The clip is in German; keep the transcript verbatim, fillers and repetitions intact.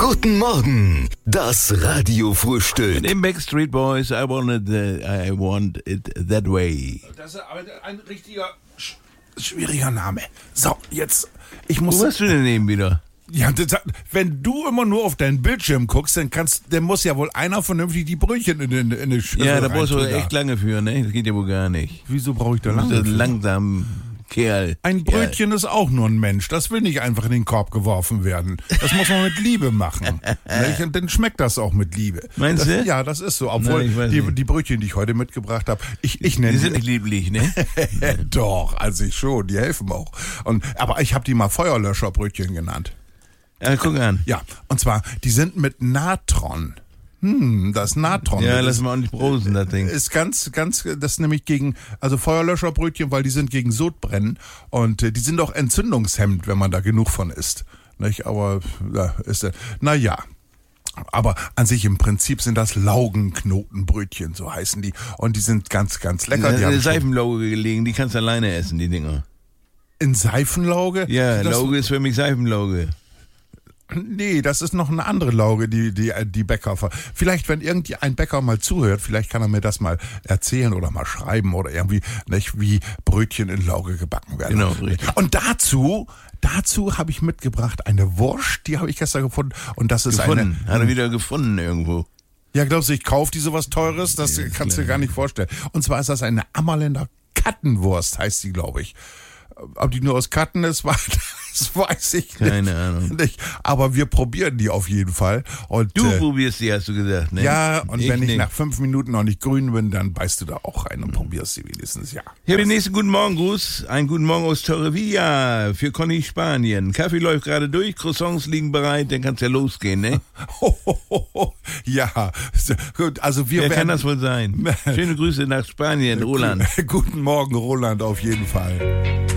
Guten Morgen, das Radiofrühstück. Im Backstreet Boys, I want it, uh, I want it that way. Das ist aber ein richtiger, sch schwieriger Name. So, jetzt, ich muss... Wo warst du denn eben wieder? Ja, das, wenn du immer nur auf deinen Bildschirm guckst, dann kannst, dann muss ja wohl einer vernünftig die Brötchen in, in, in die Schüssel Ja, da brauchst du reintun. echt lange für, ne? Das geht ja wohl gar nicht. Wieso brauche ich da Du bist lange? ein für? langsam Kerl. Ein Brötchen ist auch nur ein Mensch. Das will nicht einfach in den Korb geworfen werden. Das muss man mit Liebe machen. Nicht? Und dann schmeckt das auch mit Liebe. Meinst das, du? Ja, das ist so. Obwohl Nein, ich weiß die, nicht. die Brötchen, die ich heute mitgebracht habe, ich, ich nenne Die sind nicht lieblich, ne? Doch, also ich schon. Die helfen auch. Und, aber ich habe die mal Feuerlöscherbrötchen genannt. Ja, guck an. Ja, und zwar, die sind mit Natron. Hm, das Natron. Ja, das lass mal auch nicht brosen, das Ding. ist ganz, ganz, das ist nämlich gegen, also Feuerlöscherbrötchen, weil die sind gegen Sodbrennen und äh, die sind auch entzündungshemmend, wenn man da genug von isst. Nicht? Aber, ja, ist das, naja. Aber an sich im Prinzip sind das Laugenknotenbrötchen, so heißen die. Und die sind ganz, ganz lecker. Da Die ist haben eine schon Seifenlauge gelegen, die kannst du alleine essen, die Dinger. in Seifenlauge? Ja, das, Lauge ist für mich Seifenlauge. Nee, das ist noch eine andere Lauge, die, die, die Bäcker ver... Vielleicht, wenn irgendwie ein Bäcker mal zuhört, vielleicht kann er mir das mal erzählen oder mal schreiben oder irgendwie, nicht, wie Brötchen in Lauge gebacken werden. Genau, richtig. Und dazu, dazu habe ich mitgebracht eine Wurst, die habe ich gestern gefunden. Und das ist Gefunden. eine... Hat er wieder gefunden irgendwo. Ja, glaubst du, ich kaufe die sowas Teures? Das Ja, kannst du dir klar. gar nicht vorstellen. Und zwar ist das eine Ammerländer Kattenwurst, heißt die, glaube ich. Ob die nur aus Katten ist, das weiß ich Keine nicht. Ahnung. nicht. Aber wir probieren die auf jeden Fall. Und, Du äh, probierst die, hast du gesagt, ne? ja, und wenn ich nicht. nach fünf Minuten noch nicht grün bin, dann beißt du da auch rein und probierst sie wenigstens, ja. Ich habe den nächsten Guten Morgen-Gruß. Einen guten Morgen aus Torrevilla für Conny Spanien. Kaffee läuft gerade durch, Croissants liegen bereit, dann kann's ja losgehen, ne? Ja, gut, also wir Wer kann werden... das wohl sein? Schöne Grüße nach Spanien, Roland. Guten Morgen, Roland, auf jeden Fall.